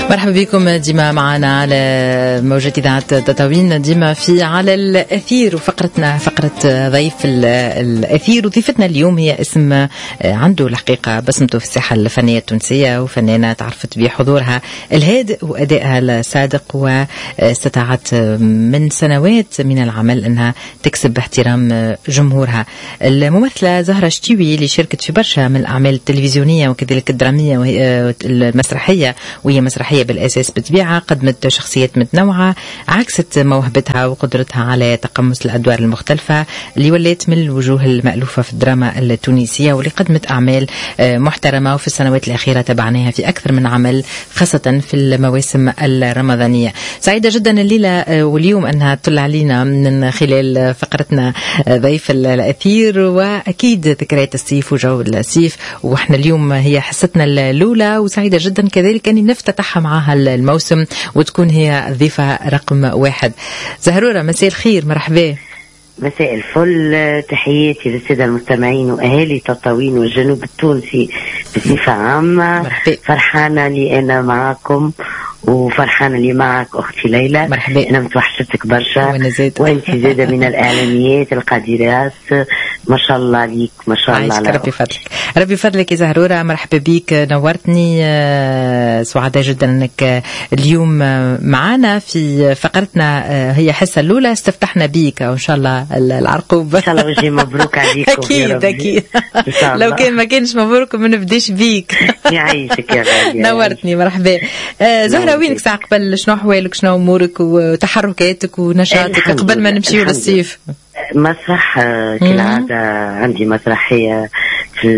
مرحبا بكم ديما معنا على موجة إذاعة تطاوين، ديما في على الأثير، وفقرتنا فقرة ضيف الأثير. وضيفتنا اليوم هي اسم عنده الحقيقة بصمته في الساحة الفنية التونسية، وفنانة تعرفت بحضورها الهادئ وأدائها الصادق، واستطاعت من سنوات من العمل أنها تكسب احترام جمهورها. الممثلة زهرة شتيوي اللي شاركت في برشا من الأعمال التلفزيونية وكذلك الدرامية والمسرحية، وهي مسرحية بالأساس بطبيعة، قدمت شخصيات متنوعة عكست موهبتها وقدرتها على تقمص الأدوار المختلفة اللي ولات من الوجوه المألوفة في الدراما التونسية، واللي قدمت أعمال محترمة. وفي السنوات الأخيرة تابعناها في أكثر من عمل، خاصة في المواسم الرمضانية. سعيدة جدا الليلة واليوم أنها تطلع علينا من خلال فقرتنا ضيف الأثير، وأكيد ذكريات الصيف وجو الصيف، وإحنا اليوم هي حصتنا الأولى، وسعيدة جدا كذلك أني نفتتحها معها الموسم وتكون هي الضيفة رقم 1. زهرورة، مساء الخير، مرحبا. مساء الفل، تحياتي للسادة المستمعين وأهالي تطاوين والجنوب التونسي بصفة عامة. مرحبا. فرحانة لي أنا معكم، وفرحانة لي معك أختي ليلى. مرحبا. أنا متوحشتك برشا، وأنت زادة من الإعلاميات القديرات، ما شاء الله عليك، ما شاء الله عليك. ربي فضلك، ربي فضلك يا زهرورة. مرحبا بيك، نورتني، سعداء جدا أنك اليوم معنا في فقرتنا. هي حصة الأولى استفتحنا بيك، وإن شاء الله العرقوب إن شاء الله وجه مبروك عليكم. أكيد أكيد، لو كان ما كانش مبروك ما نبداش بيك. يعيشك يا غالي. نورتني، مرحبا. زهرة، وينك ساعة قبل؟ شنو أحوالك، شنو أمورك وتحركاتك ونشاطك قبل ما نمشيو للصيف؟ مسرح كالعادة، عندي مسرحية في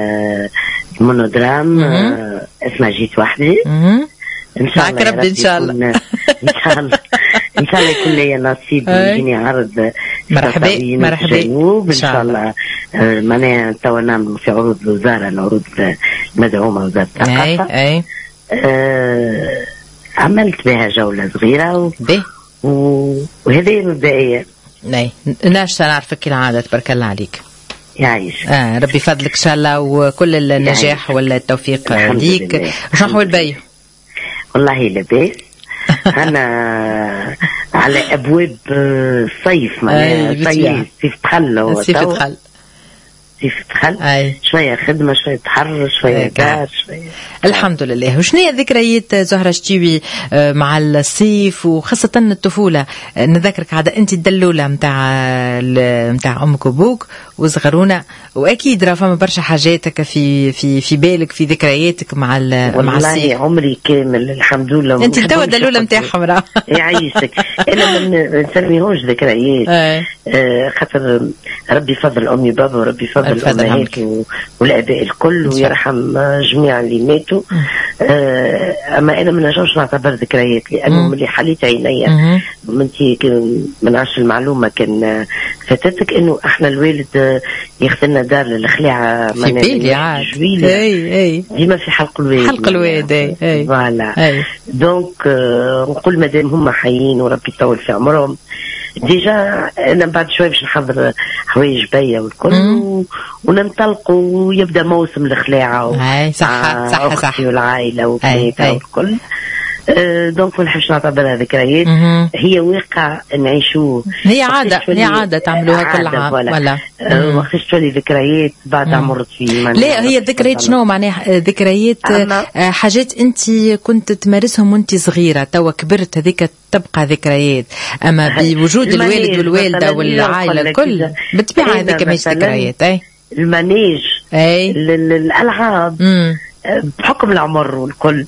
المونودرام اسمها جيت وحدي. إن شاء الله ربي، إن شاء الله إن شاء الله إن شاء الله يكون لي نصيب ويجيني عرض. مرحبا مرحبا إن شاء الله. معناها توا نعمل في عروض الوزارة، العروض المدعومة وزارة الثقافة. عملت بها جولة صغيرة وهذه مبدئية. ناش نعرفك كالعادة، تبارك الله عليك. يعيش. ربي فضلك إن شاء الله، وكل النجاح والتوفيق ليك. شنو أحوال بي؟ والله لباس. أنا على أبواب الصيف، معناها صيف دخل، شوية خدمة، شوية تحرر، شوية دار، شوية الحمد لله. وشنو هي ذكريات زهرة شتيوي مع الصيف وخاصة الطفولة؟ نذكرك عادة أنت الدلولة متاع أمك وأبوك وصغرونا، وأكيد راه فما برشا حاجاتك في بالك، في ذكرياتك مع الصيف. والله عمري كامل الحمد لله أنت توا الدلولة متاعهم راه. يعيشك. أنا ما نسميهوش ذكريات، خاطر ربي فضل أمي بابا، وربي فضل الأمهات والآباء الكل، ويرحم جميع اللي ماتوا. أما أنا ما نجمش نعتبر ذكريات، لأنه ملي حليت عيني من عشر المعلومة كان فاتتك إنه إحنا الوالد ياخذلنا دار للخلاعة في بيلي عاد ديما في حلق الوالد. فوالا. دونك نقول مادام هم حيين وربي يطول في عمرهم، ديجا انا بعد شوي باش نحضر حوايج بيا والكل وننطلقوا، ويبدا موسم الخلاعه. صح والعائله وكذا والكل. دونك ما نحبش نعتبرها ذكريات، هي واقع نعيشوه. هي عاده تعملوها كل عام ولا وقتاش تولي ذكريات بعد عمرت فيه. لا، هي الذكريات شنو معناها؟ ذكريات حاجات انت كنت تمارسهم وانت صغيره، توا كبرت هذيك تبقى ذكريات. اما بوجود الوالد والوالده والعائله الكل بالطبيعه هذيك مش ذكريات. المانيج، الالعاب، بحكم العمر والكل.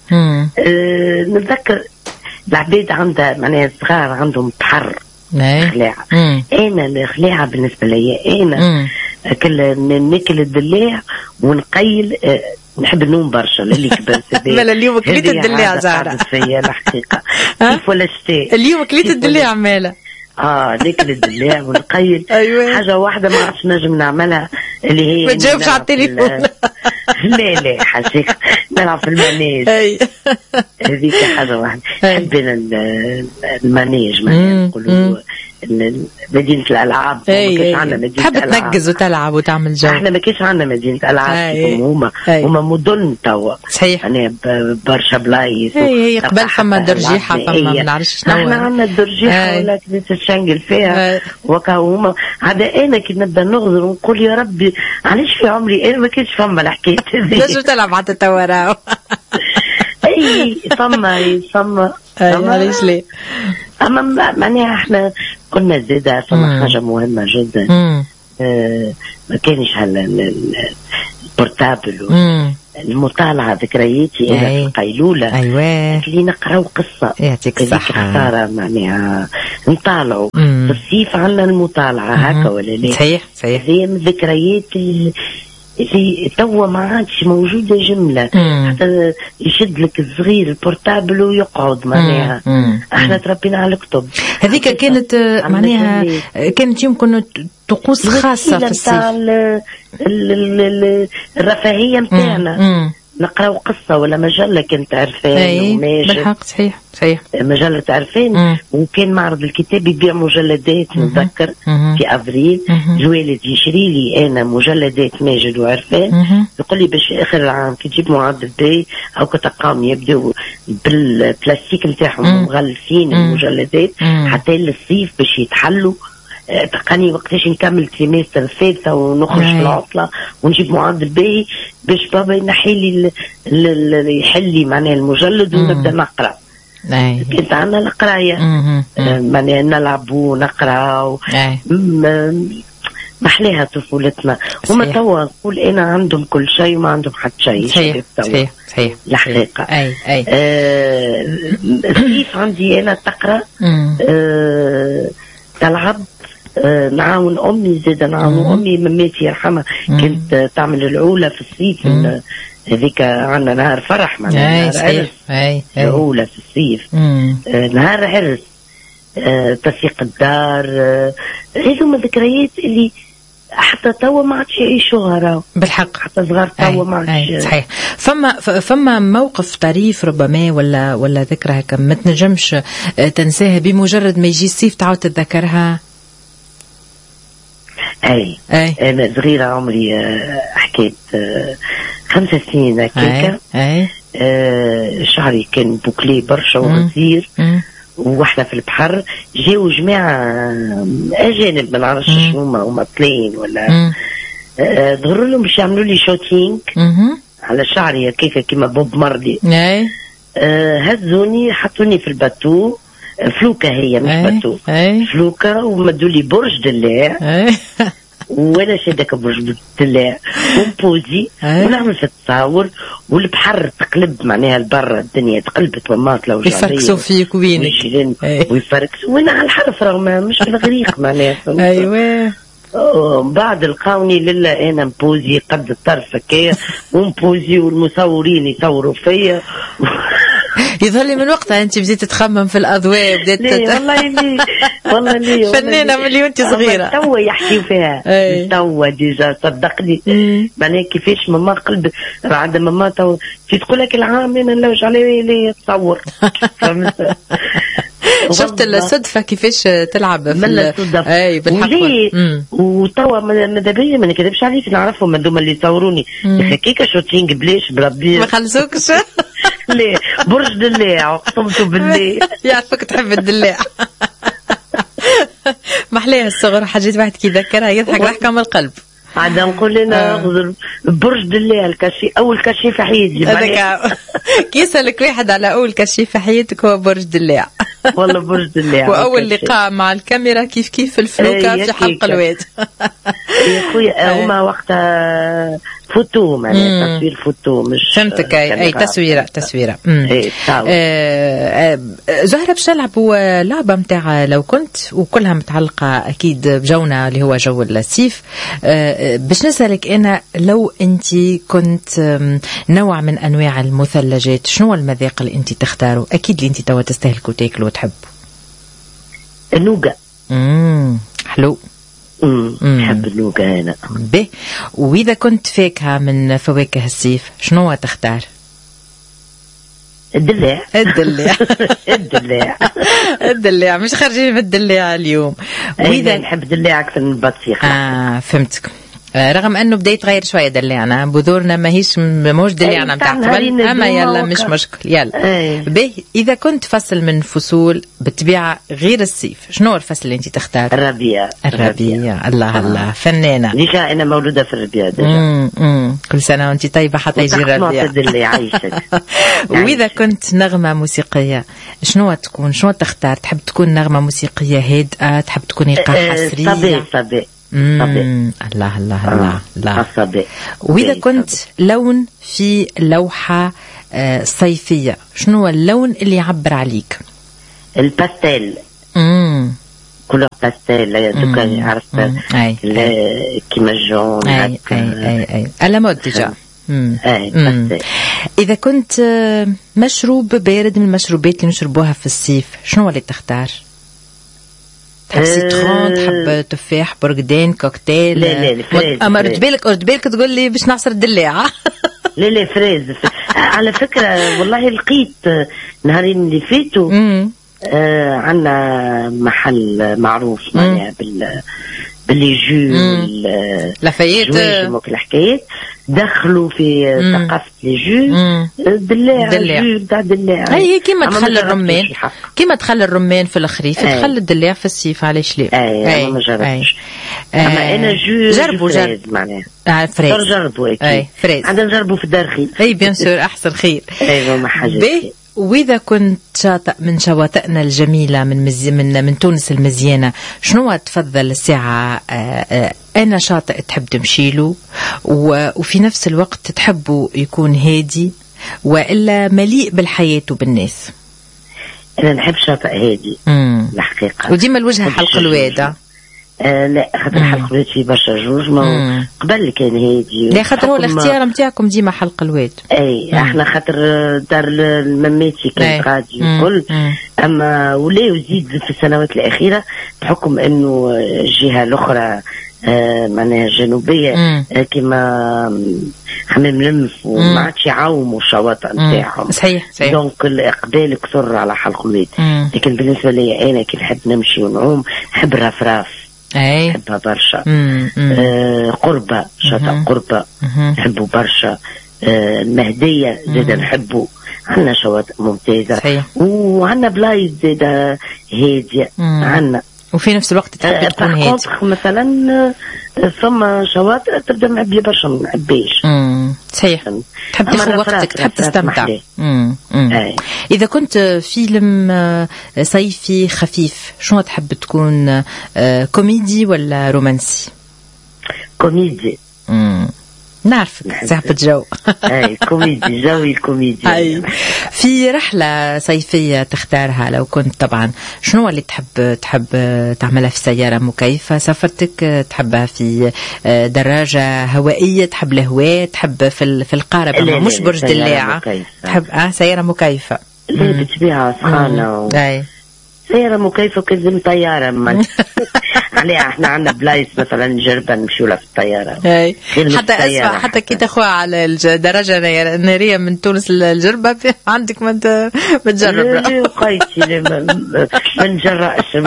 نتذكر العباد عندها معناها الصغار عندهم تحر خلاعة. أنا الخلاعة بالنسبة لي أنا ناكل الدلاع ونقيل. نحب النوم برشا للي كبرت. لا اليوم كليت الدلاع زهرة فيا الحقيقة. كيف ولا شتاء اليوم كليت الدلاع مالا. ناكل الدلاع ونقيل. حاجة واحدة ما عادش نجم نعملها، اللي هي ما تجاوبش على التليفون. لا حقيقة نلعب في المانيج. هذيك حاجة واحدة. نحب المانيج، نقولوا مدينة الألعاب. ما كانش عندنا مدينة تحب تنقز وتلعب وتعمل جو. احنا ما كانش عندنا مدينة ألعاب. هما مدن توا. صحيح. أنا برشا بلايص. هي قبل فما درجيحة فما ما نعرفش شنو. احنا عندنا الدرجيحة ولا كنيسة الشنقل فيها وكاو هما. هذا أنا كي نبدا نغزر ونقول يا ربي علاش في عمري أنا ما كانش فما الحكاية هذه. ليش تلعب حتى توا راهو. اي ثم علاش ليه؟ اما معناها احنا كنا زاده فما حاجه مهمه جدا. ما كانش البورتابل المطالعه. ذكرياتي انا في القيلوله اللي نقراو قصه. يعطيك الصحه. خساره معناها نطالعوا في الصيف عندنا المطالعه هكا ولا لا؟ صحيح. هي من الذكريات اللي توا ما عادش موجودة جملة. حتى يشد لك الصغير البورتابل ويقعد معناها. احنا تربينا على الكتب. هذيك كانت معناها كانت يمكن طقوس خاصة في الصيف. الرفاهية متاعنا. نقراو قصة ولا مجلة كنت عرفان. بالحق. صحيح. مجلة عرفان. وكان معرض الكتاب يبيع مجلدات. نتذكر في أفريل الوالد يشري لي أنا مجلدات ماجد وعرفان. يقول لي باش آخر العام كي تجيب معدل باي أو كتقام يبدو بالبلاستيك نتاعهم مغلفين المجلدات حتى للصيف باش يتحلوا. تقني وقتاش نكمل تريمستر الثالثة ونخرج في العطلة ونجيب معدل باهي باش بابا ينحي لي يحل لي معناها المجلد ونبدا نقرا. كنت عندنا القراية معناها نلعبوا ونقراو. محليها طفولتنا. هما توا نقول انا عندهم كل شيء وما عندهم حتى شيء. صحيح. الحقيقة. الصيف عندي انا تقرا تلعب. نعاون امي زاده نعاون امي مماتي يرحمها كانت تعمل العولة في الصيف. هذيك عندنا نهار فرح معناها نهار عرس. العولة في الصيف نهار عرس. تسيق الدار. هذوما ذكريات اللي حتى توا ما عادش يعيشوها راهو. بالحق. حتى صغار توا ما عادش. صحيح. فما موقف طريف ربما ولا ذكرى هكا ما تنجمش تنساها بمجرد ما يجي الصيف تعاود تتذكرها. أنا صغيرة عمري حكيت 5 سنين هكاكا. شعري كان بوكلي برشا وغزير واحنا في البحر. جاو جماعة أجانب ما نعرفش شنو هما طلين ولا ظهروا لهم باش يعملوا لي شوتينج على شعري هكاكا كيما بوب مردي. هزوني حطوني في الباتو. فلوكة هي مش باتو. فلوكة ومدوا لي برج دلاع. وانا شادك برج دلاع ومبوزي ونعمل في التصاور والبحر تقلب معناها لبرا. الدنيا تقلبت وماطله وجعليه يفركسوا فيك وينك ويفركسوا وانا على الحرف رغم مش في الغريق معناها. بعد القاوني لله انا مبوزي قد الطرف هكايا ومبوزي والمصورين يصوروا فيا. يظهر لي من وقتها انت بديت تخمم في الاضواء بديت والله لي فنانه ملي وانت صغيره. توا يحكيوا فيها توا ديجا صدقني معناها كيفاش ماما قلب بعد ماما توا تقول لك العام انا نلوج عليه ليه تصور. شفت الصدفة كيفاش تلعب في اي بالحق. وتوا ماذا بيا ما نكذبش عليك نعرفهم هذوما اللي يصوروني هكاكا شوتينج بلاش بربي ما خلصوكش. ليه برج دلاع وقسمته بالله. يعرفك تحب الدلاع. محليها الصغر حاجات واحد كي يذكرها يضحك ضحكة من القلب. عاد نقول لنا نغزر برج دلاع الكشي اول كشي في حياتي. هذاك كي يسألك واحد على اول كشي في حياتك هو برج دلاع. والله برج دلاع. واول لقاء مع الكاميرا كيف الفلوكة في حلق الواد. يا خويا هما وقتها فوتو معناها تصوير فوتو مش فهمتك. اي تسويره. زهرة باش نلعبوا لعبة متاع لو كنت وكلها متعلقة اكيد بجونا اللي هو جو الصيف. باش نسألك انا لو انت كنت نوع من انواع المثلجات شنو المذاق اللي انت تختاره؟ اكيد اللي انت توا تستهلكوا تاكلوا وتحبوا. النوغا. حلو. نحب النوغا أنا. به. وإذا كنت فاكهة من فواكه الصيف شنو تختار؟ الدلع الدلع مش خارجين في الدلع اليوم. وإذا نحب الدلع أكثر من البطيخ. فهمتك. رغم انه بدا يتغير شويه دلعنا، بذورنا ماهيش دلعنا نتاع قبل، اما يلا مش مشكل يلا. به اذا كنت فصل من فصول بالطبيعه غير الصيف، شنو الفصل اللي انت تختار؟ الربيع. الله فنانه. ديجا انا مولوده في الربيع. كل سنه وانت طيبه حتى يجي الربيع. واذا كنت نغمه موسيقيه شنو تكون؟ شنو تختار؟ تحب تكون نغمه موسيقيه هادئه؟ تحب تكون ايقاع حسريه؟ صبي. الله. وإذا كنت لون في لوحة صيفية، شنو اللون اللي يعبر عليك؟ الباستيل. كلها باستيل دوكا عرفت كيما الجون. اي على مود ديجا. إذا كنت مشروب بارد من المشروبات اللي نشربوها في الصيف، شنو اللي تختار؟ تحب سيترون، تحب تفاح، برقدان، كوكتيل؟ لا اما رد بالك تقول لي باش نعصر الدلاعه. لا فريز. على فكره والله لقيت نهارين اللي فاتوا عندنا محل معروف معناها باللي جو لافايت الحكايات دخلوا في ثقافة الجو دلاع تاع دلاع. هي كيما تخلي الرمان في الخريف تخلي الدلاع في الصيف، علاش لا؟ اي ما جربتش. اما انا جربوا معناها فريز. جربوا اكيد عندنا نجربوا في الدرخي. اي بيان سور احسن خير. ايوه ما حاجه. وإذا كنت شاطئ من شواطئنا الجميلة من تونس المزيانة، شنو تفضل الساعة أنا شاطئ تحب تمشيله وفي نفس الوقت تحبه يكون هادي وإلا مليء بالحياة وبالناس؟ أنا نحب شاطئ هادي الحقيقة. وديما الوجه حلق الوادة. لا خاطر حلق الواد فيه برشا جوج، ما قبل كان هادي. لا خاطر هو الاختيار نتاعكم ديما حلق الواد. اي احنا خاطر دار المماتي كانت غادي وكل، اما ولاو يزيد في السنوات الاخيره بحكم انه الجهه الاخرى معناها الجنوبيه كما حمام لمف وما عادش يعاوموا الشواطئ نتاعهم. صحيح. دونك الاقبال كثر على حلق الواد. لكن بالنسبه لي انا كي نحب نمشي ونعوم نحب الرفراف. نحبها برشا. قربة شاطئ قربة نحبه برشا. المهدية زيدا نحبه. عندنا شواطئ ممتازة وعندنا بلايص زيدا هادية عندنا، وفي نفس الوقت تحب تكون هادي. مثلا ثم شواطئ تبدا معبيه برشا ما نحبيش. صحيح. تحب تاخذ وقتك، تحب تستمتع. إذا كنت فيلم صيفي خفيف شنو تحب تكون؟ كوميدي ولا رومانسي؟ كوميدي. نعرفك صاحبة جو. كوميدي، جوي الكوميدي. في رحلة صيفية تختارها لو كنت طبعا، شنو اللي تحب تعملها؟ في سيارة مكيفة سافرتك؟ تحبها في دراجة هوائية؟ تحب الهواء؟ تحب في القارب مش برج دلاعة؟ تحب سيارة مكيفة؟ لا بالطبيعة سخانة. سيارة مكيفة كزم طيارة. عليها احنا عندنا بلايص مثلا نجربها نمشيو لها في الطيارة. حتى اسمع حتى كي تاخوها على الدراجة النارية من تونس للجربة عندك ما تجرب. لا وقيتي ما نجرأش.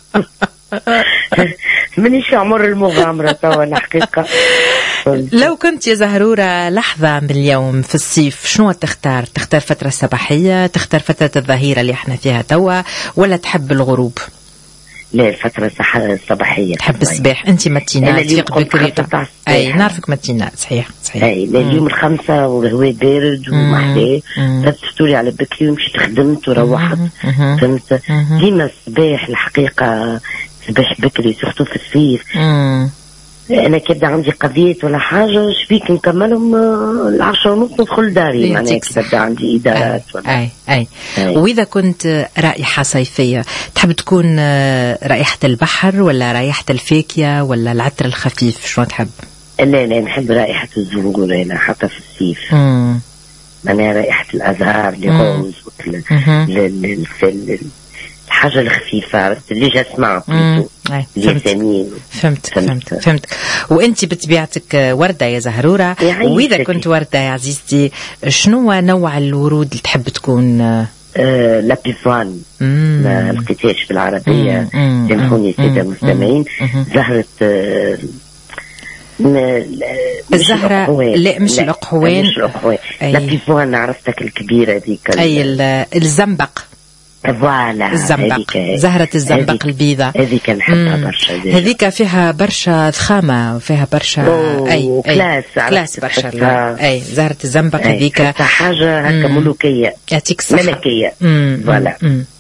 منيش عمر المغامرة توا الحقيقة. لو كنت يا زهرورة لحظة من اليوم في الصيف شنو تختار؟ تختار فترة صباحية؟ تختار فترة الظهيرة اللي احنا فيها توا؟ ولا تحب الغروب؟ لا الفترة الصباحية. تحب الصباح؟ انت متينات تفيق بكري. اي نعرفك متينات. صحيح. اي اليوم 5 والهواء بارد ومحلاه تفطوري على بكري ومشيت خدمت وروحت. فهمت؟ ديما الصباح الحقيقة صباح بكري سورتو في الصيف. انا كيبدا عندي قضيات ولا حاجه شبيك نكملهم 10:30 ندخل داري. معناها كيبدا عندي ادارات ولا اي واذا كنت رائحه صيفيه تحب تكون رائحه البحر ولا رائحه الفاكهه ولا العطر الخفيف؟ شنو تحب؟ لا نحب رائحه الزنقور انا حتى في الصيف. معناها رائحه الازهار الغوز الحاجه الخفيفه، عرفت اللي جا اسمع الياسمين. فهمت. وانت بطبيعتك ورده يا زهروره، واذا كنت ورده يا عزيزتي شنو نوع الورود اللي تحب تكون؟ لابيفوان، ما لقيتهاش بالعربيه، سامحوني الساده المستمعين. زهره الزهرة، لا مش الأقحوان، لابيفوان عرفتك الكبيرة ذيك، أي الزنبق، فوالا الزنبق، زهرة الزنبق البيضاء، هذيك نحبها برشا، هذيك فيها برشا ضخامة وفيها برشا كلاس برشا، أي زهرة الزنبق هذيك حاجة هكا ملوكية، يعطيك الصحة، ملكية، فوالا.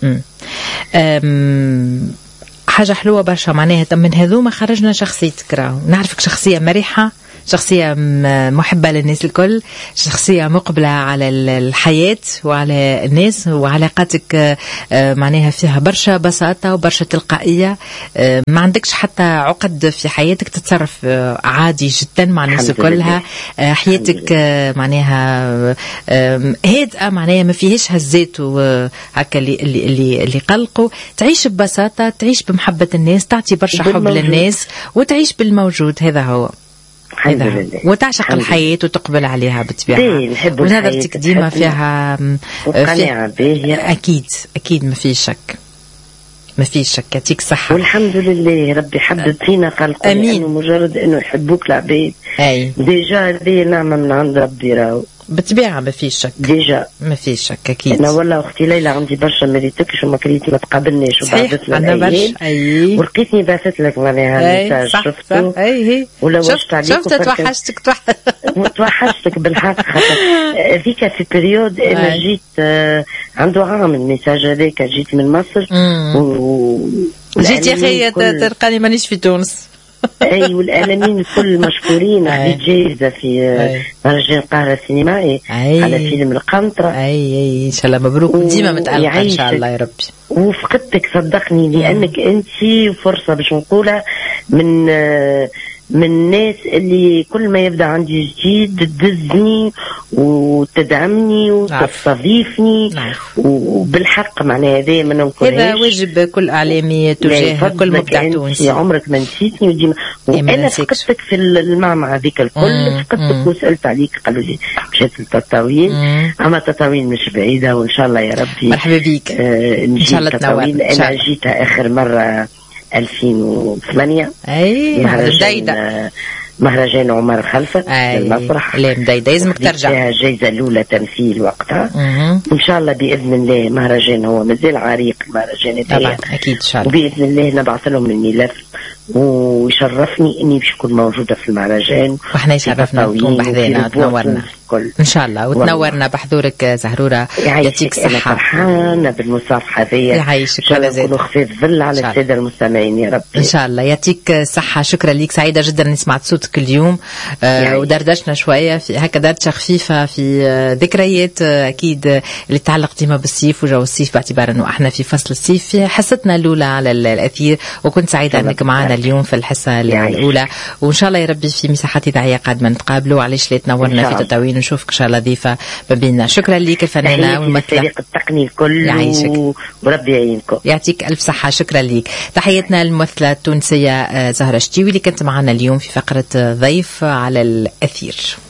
حاجة حلوة برشا معناها. من هذوما خرجنا شخصيتك، راهو نعرفك شخصية مرحة، شخصية محبة للناس الكل، شخصية مقبلة على الحياة وعلى الناس، وعلاقاتك معناها فيها برشا بساطة وبرشا تلقائية، ما عندكش حتى عقد في حياتك، تتصرف عادي جدا مع الناس كلها، حياتك معناها هادئة، معناها ما فيهش هزات وهكا اللي قلقوا، تعيش ببساطة، تعيش بمحبة الناس، تعطي برشا حب للناس وتعيش بالموجود، هذا هو. وتعشق الحياة وتقبل عليها بطبيعة، ونظرتك ديما فيها قناعة باهية. أكيد ما فيش شك، يعطيك صحة والحمد لله. ربي حبب فينا خلقه، لأنه مجرد أنه يحبوك العباد ديجا هذه نعمة من عند ربي، راهو بالطبيعة ما فيش شك، ديجا ما فيش شك أكيد. أنا والله أختي ليلى عندي برشا ما ريتكش وما كريت ما تقابلنيش، وبعثت لك ولقيتني بعثت لك معناها ميساج شفته، ولا وشت عليك توحشتك بالحق. خاطر ذيك في بريود أنا جيت عنده عام الميساج هذاك، جيت من مصر جيت يا أخي تلقاني مانيش في تونس. اي والآلمين الكل مشكورين. عطيت جائزة في مهرجان القاهرة السينمائي على فيلم القنطرة. ان شاء الله مبروك، وديما متألقة ان شاء الله يا ربي. وفقدتك صدقني، لانك انت فرصة باش نقولها من الناس اللي كل ما يبدأ عندي جديد تدزني وتدعمني وتستضيفني، وبالحق معناها هذا ما ننكرهاش، هذا واجب كل إعلامي تجاه كل مبدع تونسي. عمرك ما نسيتني، وديما وأنا فقدتك في المعمعة ذيك الكل، فقدتك وسألت عليك، قالوا لي مشيت للتطاوين، أما التطاوين مش بعيدة، وإن شاء الله يا ربي مرحبا بيك إن شاء الله تنور. أنا جيتها آخر مرة 2008 مهرجان عمر خلفت المسرح، لا مدايدة لازمك ترجع، جايزة الأولى تمثيل وقتها. إن شاء الله بإذن الله مهرجان هو مازال عريق المهرجان طبعا أكيد إن شاء الله، وبإذن الله نبعث لهم الملف، ويشرفني إني باش نكون موجودة في المهرجان، وإحنا يشرفنا تكون بحذانا وتنورنا إن شاء الله، وتنورنا بحضورك زهرورة. يعطيك الصحة. أنا فرحانة بالمصافحة هذه، يعيشك ولا زاد، نكونوا خفيف ظل على السادة المستمعين يا رب إن شاء الله. يعطيك الصحة، شكرا ليك، سعيدة جدا إني سمعت صوتك اليوم، ودردشنا شوية في هكا دردشة خفيفة في ذكريات أكيد اللي تعلق ديما بالصيف وجو الصيف، باعتبار إنه إحنا في فصل الصيف، في حصتنا الأولى على الأثير، وكنت سعيدة إنك معنا اليوم في الحصة الأولى، وإن شاء الله يا ربي في مساحات إذاعية قادمة نتقابلوا، علاش لا تنورنا في تطاوين ونشوفك إن شاء الله ضيفة ما بيننا. شكرا ليك الفنانة والممثلة، الفريق التقني الكل، يعيشك وربي يعينكم، يعطيك ألف صحة. شكرا ليك. تحياتنا للممثلة التونسية زهرة شتيوي اللي كانت معنا اليوم في فقرة ضيف على الأثير.